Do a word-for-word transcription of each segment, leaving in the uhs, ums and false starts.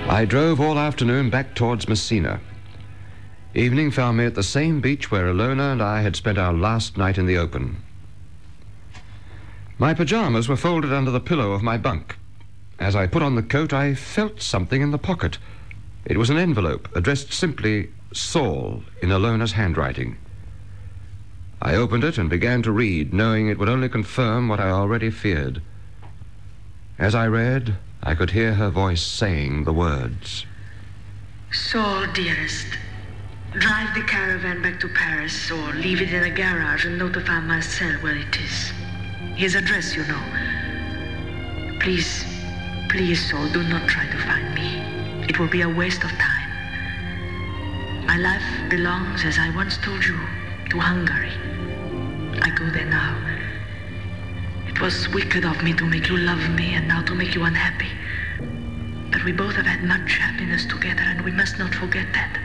I drove all afternoon back towards Messina. Evening found me at the same beach where Ilona and I had spent our last night in the open. My pajamas were folded under the pillow of my bunk. As I put on the coat, I felt something in the pocket. It was an envelope addressed simply Saul in Ilona's handwriting. I opened it and began to read, knowing it would only confirm what I already feared. As I read, I could hear her voice saying the words. Saul, dearest, drive the caravan back to Paris or leave it in a garage and notify Marcel where it is. His address, you know. Please, please, Saul, do not try to find me. It will be a waste of time. My life belongs, as I once told you, to Hungary. I go there now. It was wicked of me to make you love me and now to make you unhappy. But we both have had much happiness together, and we must not forget that.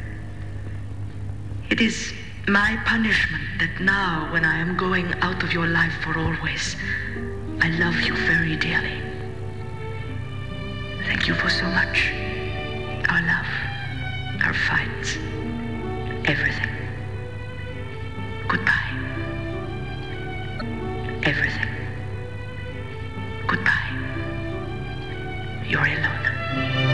It is my punishment that now, when I am going out of your life for always, I love you very dearly. Thank you for so much. Our love, our fights, everything. Goodbye. Everything. Goodbye. You're alone.